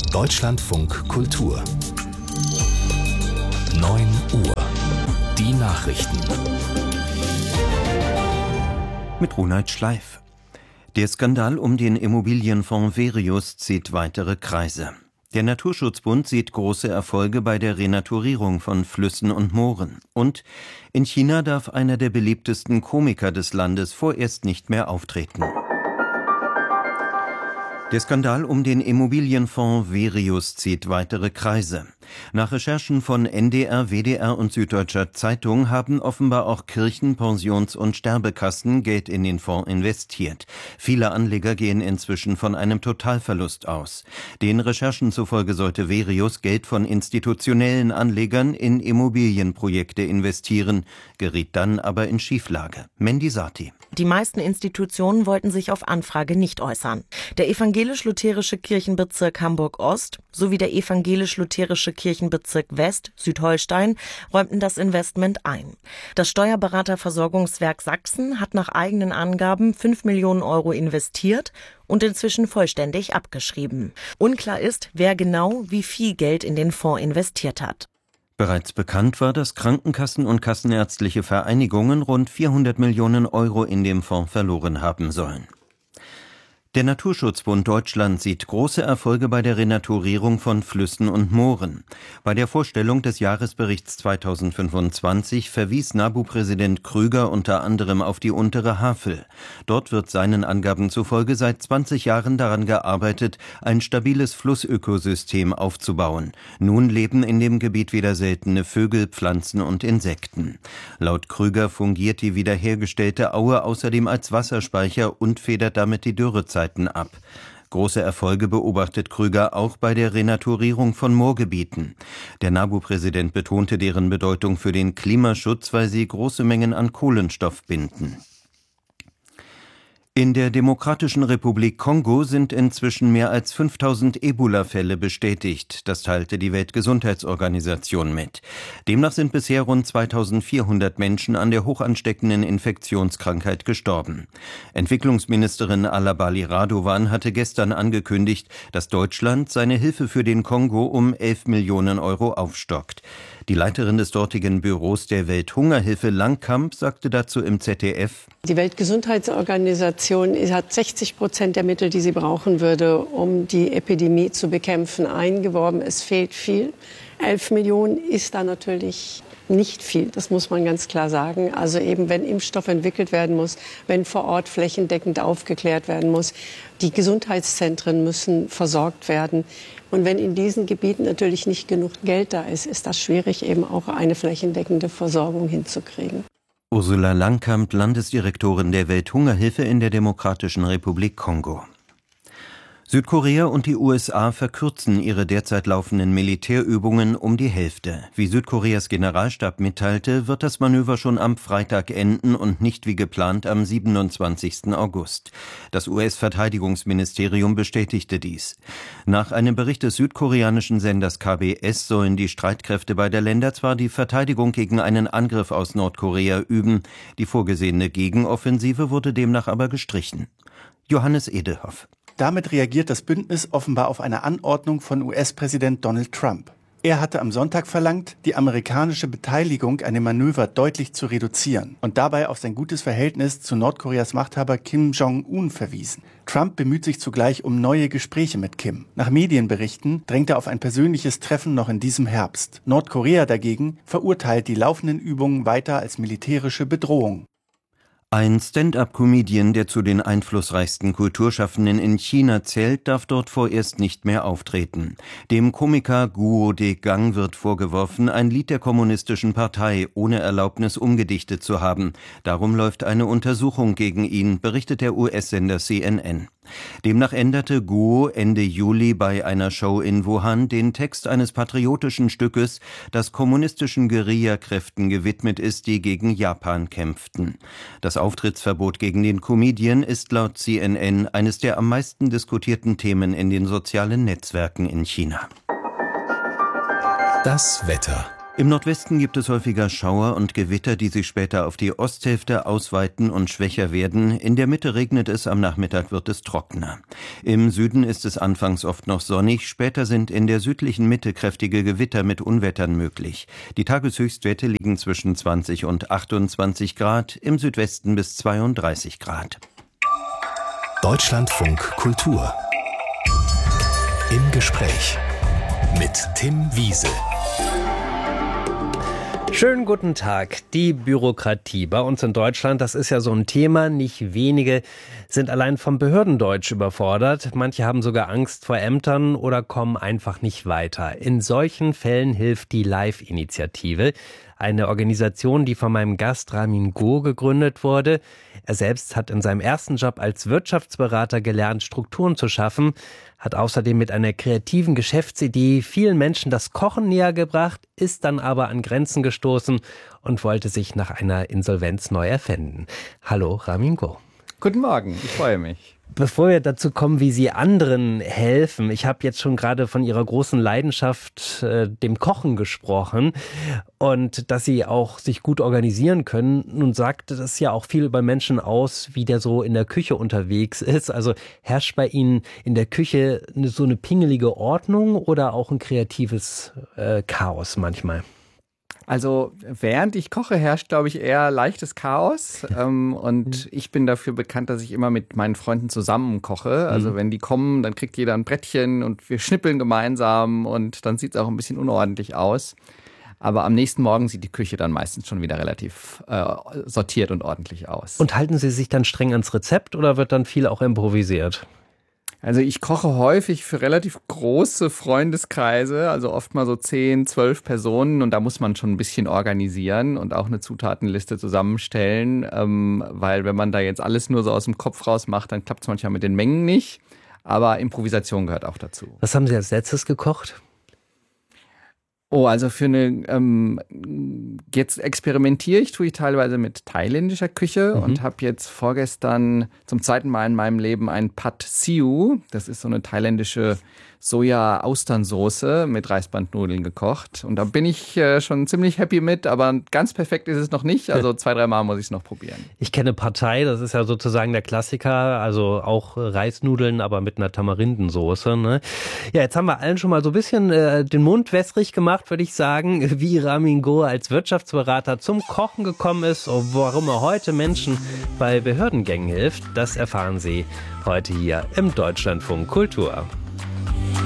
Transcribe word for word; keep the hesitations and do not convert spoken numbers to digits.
Deutschlandfunk Kultur neun Uhr. Die Nachrichten. Mit Ronald Schleif. Der Skandal um den Immobilienfonds Verius zieht weitere Kreise. Der Naturschutzbund sieht große Erfolge bei der Renaturierung von Flüssen und Mooren. Und in China darf einer der beliebtesten Komiker des Landes vorerst nicht mehr auftreten. Der Skandal um den Immobilienfonds Verius zieht weitere Kreise. Nach Recherchen von N D R, W D R und Süddeutscher Zeitung haben offenbar auch Kirchen, Pensions- und Sterbekassen Geld in den Fonds investiert. Viele Anleger gehen inzwischen von einem Totalverlust aus. Den Recherchen zufolge sollte Verius Geld von institutionellen Anlegern in Immobilienprojekte investieren, geriet dann aber in Schieflage. Mendi Sati. Die meisten Institutionen wollten sich auf Anfrage nicht äußern. Der evangelisch-lutherische Kirchenbezirk Hamburg-Ost sowie der evangelisch-lutherische Kirchenbezirk West, Südholstein, räumten das Investment ein. Das Steuerberaterversorgungswerk Sachsen hat nach eigenen Angaben fünf Millionen Euro investiert und inzwischen vollständig abgeschrieben. Unklar ist, wer genau wie viel Geld in den Fonds investiert hat. Bereits bekannt war, dass Krankenkassen und kassenärztliche Vereinigungen rund vierhundert Millionen Euro in dem Fonds verloren haben sollen. Der Naturschutzbund Deutschland sieht große Erfolge bei der Renaturierung von Flüssen und Mooren. Bei der Vorstellung des Jahresberichts zweitausendfünfundzwanzig verwies NABU-Präsident Krüger unter anderem auf die untere Havel. Dort wird seinen Angaben zufolge seit zwanzig Jahren daran gearbeitet, ein stabiles Flussökosystem aufzubauen. Nun leben in dem Gebiet wieder seltene Vögel, Pflanzen und Insekten. Laut Krüger fungiert die wiederhergestellte Aue außerdem als Wasserspeicher und federt damit die Dürrezeit ab. Große Erfolge beobachtet Krüger auch bei der Renaturierung von Moorgebieten. Der NABU-Präsident betonte deren Bedeutung für den Klimaschutz, weil sie große Mengen an Kohlenstoff binden. In der Demokratischen Republik Kongo sind inzwischen mehr als fünftausend Ebola-Fälle bestätigt. Das teilte die Weltgesundheitsorganisation mit. Demnach sind bisher rund zweitausendvierhundert Menschen an der hochansteckenden Infektionskrankheit gestorben. Entwicklungsministerin Alabali Radovan hatte gestern angekündigt, dass Deutschland seine Hilfe für den Kongo um elf Millionen Euro aufstockt. Die Leiterin des dortigen Büros der Welthungerhilfe Langkamp sagte dazu im Z D F: Die Weltgesundheitsorganisation hat sechzig Prozent der Mittel, die sie brauchen würde, um die Epidemie zu bekämpfen, eingeworben. Es fehlt viel. elf Millionen ist da natürlich nicht viel, das muss man ganz klar sagen. Also eben, wenn Impfstoff entwickelt werden muss, wenn vor Ort flächendeckend aufgeklärt werden muss, die Gesundheitszentren müssen versorgt werden. Und wenn in diesen Gebieten natürlich nicht genug Geld da ist, ist das schwierig, eben auch eine flächendeckende Versorgung hinzukriegen. Ursula Langkamp, Landesdirektorin der Welthungerhilfe in der Demokratischen Republik Kongo. Südkorea und die U S A verkürzen ihre derzeit laufenden Militärübungen um die Hälfte. Wie Südkoreas Generalstab mitteilte, wird das Manöver schon am Freitag enden und nicht wie geplant am siebenundzwanzigsten August. Das U S-Verteidigungsministerium bestätigte dies. Nach einem Bericht des südkoreanischen Senders K B S sollen die Streitkräfte beider Länder zwar die Verteidigung gegen einen Angriff aus Nordkorea üben, die vorgesehene Gegenoffensive wurde demnach aber gestrichen. Johannes Edelhoff. Damit reagiert das Bündnis offenbar auf eine Anordnung von U S-Präsident Donald Trump. Er hatte am Sonntag verlangt, die amerikanische Beteiligung an dem Manöver deutlich zu reduzieren und dabei auf sein gutes Verhältnis zu Nordkoreas Machthaber Kim Jong-un verwiesen. Trump bemüht sich zugleich um neue Gespräche mit Kim. Nach Medienberichten drängt er auf ein persönliches Treffen noch in diesem Herbst. Nordkorea dagegen verurteilt die laufenden Übungen weiter als militärische Bedrohung. Ein Stand-up-Comedian, der zu den einflussreichsten Kulturschaffenden in China zählt, darf dort vorerst nicht mehr auftreten. Dem Komiker Guo De Gang wird vorgeworfen, ein Lied der kommunistischen Partei ohne Erlaubnis umgedichtet zu haben. Darum läuft eine Untersuchung gegen ihn, berichtet der U S-Sender C N N. Demnach änderte Guo Ende Juli bei einer Show in Wuhan den Text eines patriotischen Stückes, das kommunistischen Guerillakräften gewidmet ist, die gegen Japan kämpften. Das Auftrittsverbot gegen den Comedian ist laut C N N eines der am meisten diskutierten Themen in den sozialen Netzwerken in China. Das Wetter. Im Nordwesten gibt es häufiger Schauer und Gewitter, die sich später auf die Osthälfte ausweiten und schwächer werden. In der Mitte regnet es, am Nachmittag wird es trockener. Im Süden ist es anfangs oft noch sonnig, später sind in der südlichen Mitte kräftige Gewitter mit Unwettern möglich. Die Tageshöchstwerte liegen zwischen zwanzig und achtundzwanzig Grad, im Südwesten bis zweiunddreißig Grad. Deutschlandfunk Kultur. Im Gespräch mit Tim Wiese. Schönen guten Tag. Die Bürokratie bei uns in Deutschland, das ist ja so ein Thema. Nicht wenige sind allein vom Behördendeutsch überfordert. Manche haben sogar Angst vor Ämtern oder kommen einfach nicht weiter. In solchen Fällen hilft die Live-Initiative. Eine Organisation, die von meinem Gast Ramin Go gegründet wurde. Er selbst hat in seinem ersten Job als Wirtschaftsberater gelernt, Strukturen zu schaffen, hat außerdem mit einer kreativen Geschäftsidee vielen Menschen das Kochen näher gebracht, ist dann aber an Grenzen gestoßen und wollte sich nach einer Insolvenz neu erfinden. Hallo, Ramin Go. Guten Morgen, ich freue mich. Bevor wir dazu kommen, wie Sie anderen helfen, ich habe jetzt schon gerade von Ihrer großen Leidenschaft, äh, dem Kochen, gesprochen und dass Sie auch sich gut organisieren können. Nun sagt das ja auch viel über Menschen aus, wie der so in der Küche unterwegs ist. Also herrscht bei Ihnen in der Küche so eine pingelige Ordnung oder auch ein kreatives äh, Chaos manchmal? Also während ich koche, herrscht, glaube ich, eher leichtes Chaos. Ähm, und ich bin dafür bekannt, dass ich immer mit meinen Freunden zusammen koche. Also wenn die kommen, dann kriegt jeder ein Brettchen und wir schnippeln gemeinsam und dann sieht es auch ein bisschen unordentlich aus. Aber am nächsten Morgen sieht die Küche dann meistens schon wieder relativ äh, sortiert und ordentlich aus. Und halten Sie sich dann streng ans Rezept oder wird dann viel auch improvisiert? Also ich koche häufig für relativ große Freundeskreise, also oft mal so zehn, zwölf Personen und da muss man schon ein bisschen organisieren und auch eine Zutatenliste zusammenstellen, ähm, weil wenn man da jetzt alles nur so aus dem Kopf raus macht, dann klappt es manchmal mit den Mengen nicht, aber Improvisation gehört auch dazu. Was haben Sie als letztes gekocht? Oh, also für eine, ähm, jetzt experimentiere ich, tue ich teilweise mit thailändischer Küche mhm. und habe jetzt vorgestern zum zweiten Mal in meinem Leben ein Pad Siu, das ist so eine thailändische Soja-Austernsoße mit Reisbandnudeln gekocht. Und da bin ich äh, schon ziemlich happy mit, aber ganz perfekt ist es noch nicht. Also zwei, drei Mal muss ich es noch probieren. Ich kenne Pad Thai, das ist ja sozusagen der Klassiker, also auch Reisnudeln, aber mit einer Tamarindensoße. Ne? Ja, jetzt haben wir allen schon mal so ein bisschen äh, den Mund wässrig gemacht, würde ich sagen, wie Ramin Go als Wirtschaftsberater zum Kochen gekommen ist und warum er heute Menschen bei Behördengängen hilft. Das erfahren Sie heute hier im Deutschlandfunk Kultur.